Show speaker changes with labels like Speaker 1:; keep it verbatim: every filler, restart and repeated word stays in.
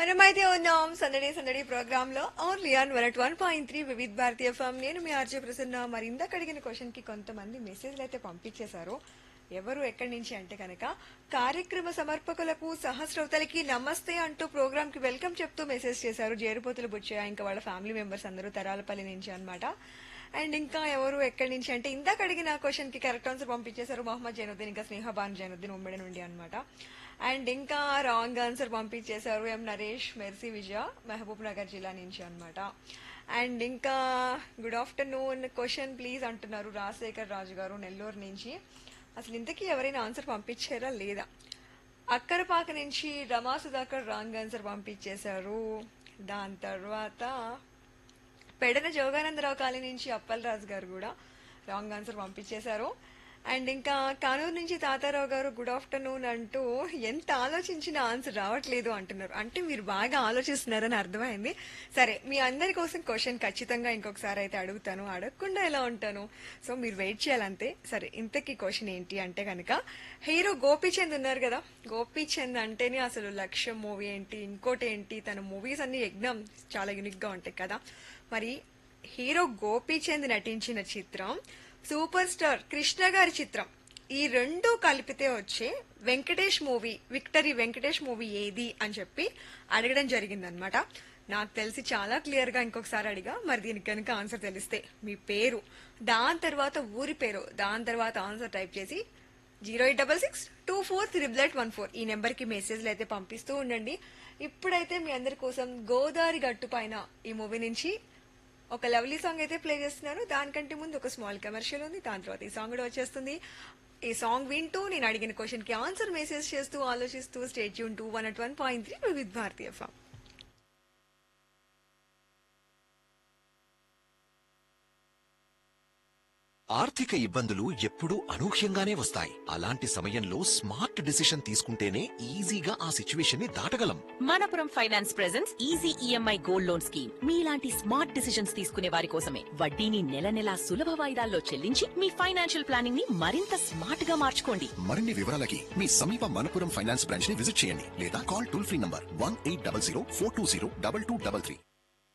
Speaker 1: మనమైతే ఉన్నాం సందడి సందడి ప్రోగ్రామ్ లో only on one at one point three Vividh Bharatiya form. నేను మీ ఆర్జే ప్రసన్న. మరి ఇందాక అడిగిన క్వశ్చన్ కి కొంతమంది మెసేజ్లు అయితే పంపించేశారు. ఎవరు ఎక్కడి నుంచి అంటే కనుక కార్యక్రమ సమర్పకులకు సహస్రవతలకి నమస్తే అంటూ ప్రోగ్రామ్ కి వెల్కమ్ చెప్తూ మెసేజ్ చేశారు. జేరుపోతుల బుచ్చయ్య ఇంకా వాళ్ళ ఫ్యామిలీ మెంబర్స్ అందరూ తరాలపల్లి నుంచి అన్నమాట. అండ్ ఇంకా ఎవరు ఎక్కడి నుంచి అంటే ఇందాక అడిగిన క్వశ్చన్ కి కరెక్ట్ ఆన్సర్ పంపించేశారు మహమ్మద్ జైనుద్దీన్ ఇంకా స్నేహబాన్ జైనుద్దీన్ ఉమ్మడి నుండి అన్నమాట. అండ్ ఇంకా రాంగ్ ఆన్సర్ పంపించేశారు ఎం నరేష్ మెర్సీ విజయ మహబూబ్ నగర్ జిల్లా నుంచి అన్నమాట. అండ్ ఇంకా గుడ్ ఆఫ్టర్నూన్ క్వశ్చన్ ప్లీజ్ అంటున్నారు రాజశేఖర్ రాజు గారు నెల్లూరు నుంచి. అసలు ఇంతకీ ఎవరైనా ఆన్సర్ పంపించారా లేదా? అక్కరపాక నుంచి రమా సుధాకర్ రాంగ్ ఆన్సర్ పంపించేశారు. దాని తర్వాత పెడన జోగానందరావు కాలనీ నుంచి అప్పల్ రాజు గారు కూడా రాంగ్ ఆన్సర్ పంపించేశారు. అండ్ ఇంకా కానూరు నుంచి తాతారావు గారు గుడ్ ఆఫ్టర్నూన్ అంటూ ఎంత ఆలోచించిన ఆన్సర్ రావట్లేదు అంటున్నారు. అంటే మీరు బాగా ఆలోచిస్తున్నారని అర్థమైంది. సరే, మీ అందరి కోసం క్వశ్చన్ ఖచ్చితంగా ఇంకొకసారి అయితే అడుగుతాను, అడగకుండా ఎలా ఉంటాను. సో మీరు వెయిట్ చేయాలంతే. సరే, ఇంతకీ క్వశ్చన్ ఏంటి అంటే కనుక హీరో గోపీచంద్ ఉన్నారు కదా, గోపీచంద్ అంటేనే అసలు లక్ష్యం మూవీ ఏంటి, ఇంకోటి ఏంటి, తన మూవీస్ అన్ని యజ్ఞం చాలా యూనిక్ గా ఉంటాయి కదా. మరి హీరో గోపీచంద్ నటించిన చిత్రం సూపర్ స్టార్ కృష్ణ గారి చిత్రం. ఈ రెండు కలిపితే వచ్చే Venkatesh movie, victory Venkatesh movie ఏది అని చెప్పి అడగడం జరిగిందనమాట. నాకు తెలిసి చాలా క్లియర్ గా ఇంకొకసారి అడిగా. మరి దీనికి కనుక ఆన్సర్ తెలిస్తే మీ పేరు, దాని తర్వాత ఊరి పేరు, దాని తర్వాత ఆన్సర్ టైప్ చేసి zero eight double six two four triple eight one four ఈ నెంబర్ కి మెసేజ్లు అయితే పంపిస్తూ ఉండండి. ఇప్పుడైతే మీ అందరి కోసం గోదావరి గట్టు పైన ఈ మూవీ నుంచి ఒక లవ్లీ సాంగ్ అయితే ప్లే చేస్తున్నాను. దానికంటే ముందు ఒక స్మాల్ కమర్షియల్ ఉంది, దాని తర్వాత ఈ సాంగ్ కూడా వచ్చేస్తుంది. ఈ సాంగ్ వింటూ నేను అడిగిన క్వశ్చన్ కి ఆన్సర్ మెసేజ్ చేస్తూ ఆలోచిస్తూ stay tune to one at one point three Vividh Bharatiya form.
Speaker 2: ఆర్థిక ఇబ్బందులు ఎప్పుడూ అనూహ్యంగానే వస్తాయి. అలాంటి సమయంలో స్మార్ట్ డిసిషన్ తీసుకుంటేనే ఈజీగా ఆ సిచ్యువేషన్ ని దాటగలం.
Speaker 3: Manappuram finance presents easy EMI gold loan scheme. మీలాంటి స్మార్ట్ డిసిషన్స్ తీసుకునే వారి కోసమే. వడ్డీని నెల నెలా సులభ వాయిదాల్లో చెల్లించి మీ ఫైనాన్షియల్ ప్లానింగ్ ని మరింత స్మార్ట్ గా మార్చుకోండి.
Speaker 2: మరిన్ని వివరాలకి మీ సమీప మనపురం ఫైనాన్స్ బ్రాంచ్ ని విజిట్ చేయండి లేదా call toll free number one eight double zero four two zero double two double three.